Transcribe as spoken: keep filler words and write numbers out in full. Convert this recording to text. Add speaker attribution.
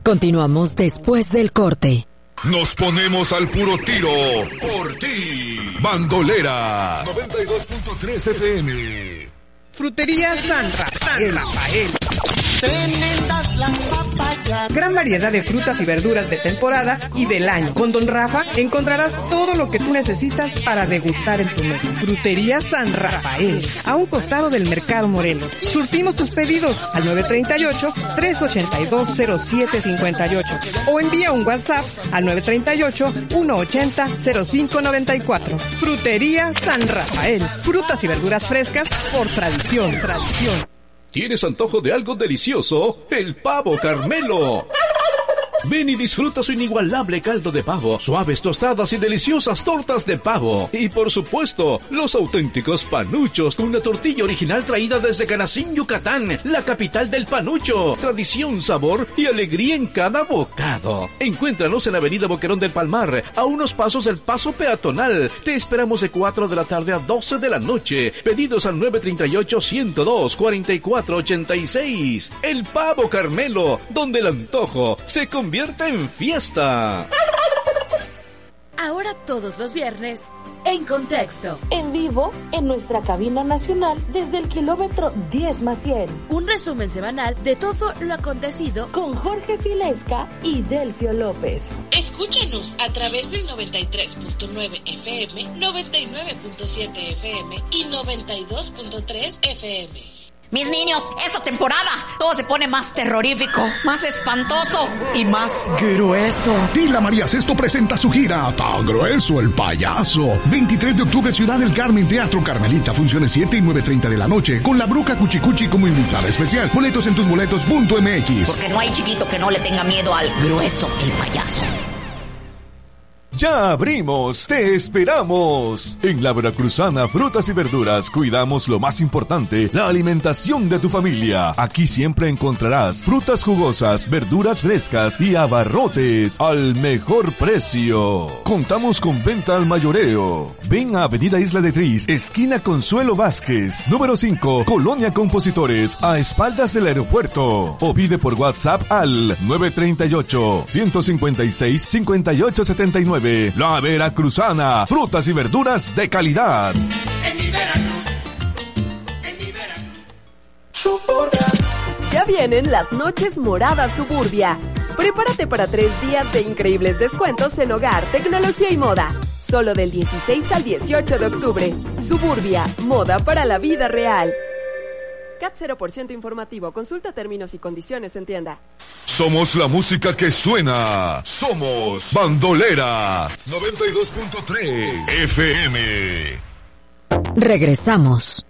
Speaker 1: Continuamos después del corte.
Speaker 2: Nos ponemos al puro tiro por ti. Bandolera noventa y dos punto tres F M.
Speaker 3: Frutería San Rafael. Rafael.
Speaker 4: Tremendas las papayas.
Speaker 3: Gran variedad de frutas y verduras de temporada y del año. Con Don Rafa encontrarás todo lo que tú necesitas para degustar en tu mesa. Frutería San Rafael, a un costado del Mercado Morelos. Surtimos tus pedidos al nueve tres ocho, tres ocho dos, cero siete cinco ocho o envía un WhatsApp al nueve tres ocho, uno ocho cero, cero cinco nueve cuatro. Frutería San Rafael, frutas y verduras frescas por tradición, tradición.
Speaker 5: ¿Tienes antojo de algo delicioso? ¡El Pavo Carmelo! Ven y disfruta su inigualable caldo de pavo, suaves tostadas y deliciosas tortas de pavo. Y por supuesto, los auténticos panuchos, con una tortilla original traída desde Canacín, Yucatán, la capital del panucho. Tradición, sabor y alegría en cada bocado. Encuéntranos en la avenida Boquerón del Palmar, a unos pasos del paso peatonal. Te esperamos de cuatro de la tarde a doce de la noche. Pedidos al nueve tres ocho, ciento dos, cuarenta y cuatro ochenta y seis. El Pavo Carmelo, donde el antojo se convierte Convierte en fiesta.
Speaker 6: Ahora todos los viernes, En Contexto.
Speaker 7: En vivo, en nuestra cabina nacional, desde el kilómetro diez más cien.
Speaker 6: Un resumen semanal de todo lo acontecido
Speaker 7: con Jorge Filesca y Delfio López.
Speaker 8: Escúchanos a través del noventa y tres punto nueve F M, noventa y nueve punto siete F M y noventa y dos punto tres F M.
Speaker 9: Mis niños, esta temporada todo se pone más terrorífico, más espantoso y más grueso.
Speaker 10: Tila María Sesto presenta su gira Tan Grueso el Payaso. veintitrés de octubre, Ciudad del Carmen, Teatro Carmelita, funciones siete y nueve treinta de la noche, con la Bruja Cuchicuchi como invitada especial. Boletos en tusboletos punto m x.
Speaker 9: Porque no hay chiquito que no le tenga miedo al Grueso el Payaso.
Speaker 11: ¡Ya abrimos! ¡Te esperamos! En la Veracruzana Frutas y Verduras cuidamos lo más importante, la alimentación de tu familia. Aquí siempre encontrarás frutas jugosas, verduras frescas y abarrotes al mejor precio. Contamos con venta al mayoreo. Ven a Avenida Isla de Tris, esquina Consuelo Vázquez, número cinco, Colonia Compositores, a espaldas del aeropuerto. O pide por WhatsApp al nueve tres ocho, uno cinco seis, cinco ocho siete nueve. La Veracruzana, frutas y verduras de calidad.
Speaker 4: En mi Veracruz, en mi Veracruz.
Speaker 12: Ya vienen las noches moradas Suburbia. Prepárate para tres días de increíbles descuentos en hogar, tecnología y moda. Solo del dieciséis al dieciocho de octubre. Suburbia, moda para la vida real. C A T cero por ciento informativo. Consulta términos y condiciones en tienda.
Speaker 2: Somos la música que suena. Somos Bandolera noventa y dos punto tres F M.
Speaker 1: Regresamos.